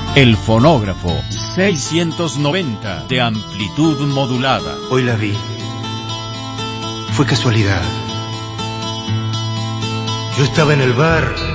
El fonógrafo 690 de amplitud modulada. Hoy la vi. Fue casualidad. Yo estaba en el bar